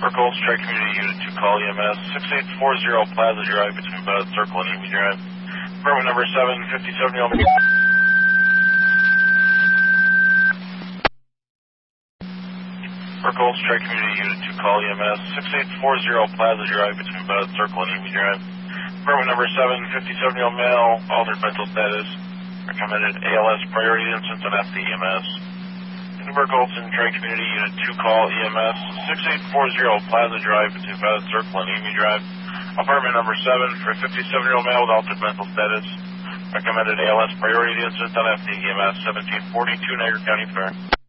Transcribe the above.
Gold Strike Community Unit 2, call EMS 6840 Plaza Drive between Bud Circle and Amy Drive. Apartment number 757 Gold Strike Community Unit 2, call EMS 6840 Plaza Drive between Bud Circle and Amy Drive. Apartment number 757 male, altered mental status, recommended ALS priority instance on FDEMS. Golden Strike Community Unit 2, call EMS 6840 Plaza Drive between Bud Circle and Amy Drive. Apartment number 7 for 57-year-old male with altered mental status, recommended ALS priority instance on FDEMS 1742 Niagara County Fair.